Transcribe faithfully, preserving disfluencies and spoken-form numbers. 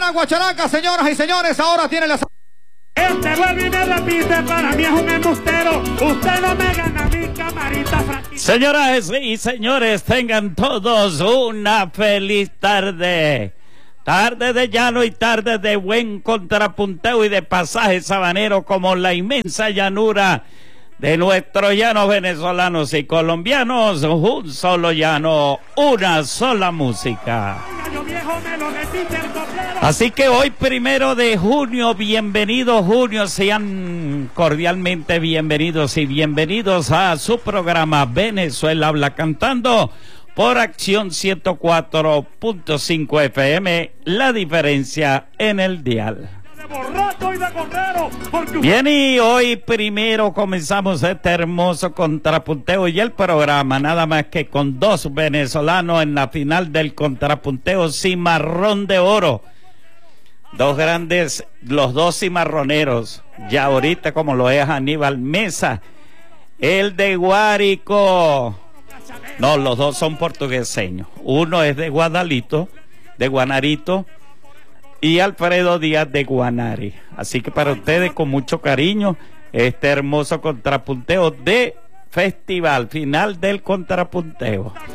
la guacharaca, señoras y señores, ahora tiene la... Este vuelve y me repite, para mí es un embustero. Usted no me gana mi camarita Franquita. Señoras y señores, tengan todos una feliz tarde. Tarde de llano y tarde de buen contrapunteo y de pasaje sabanero como la inmensa llanura de nuestros llanos venezolanos y colombianos. Un solo llano, una sola música. Así que hoy primero de junio, bienvenidos junio, sean cordialmente bienvenidos y bienvenidos a su programa Venezuela Habla Cantando por Acción ciento cuatro punto cinco F M, la diferencia en el dial. Bien, y hoy primero comenzamos este hermoso contrapunteo y el programa, nada más que con dos venezolanos en la final del contrapunteo Cimarrón de Oro. Dos grandes, los dos cimarroneros, ya ahorita como lo es Aníbal Mesa, el de Guárico. No, los dos son portugueseños. Uno es de Guadalito, de Guanarito, y Alfredo Díaz de Guanare. Así que para ustedes, con mucho cariño, este hermoso contrapunteo de festival, final del contrapunteo.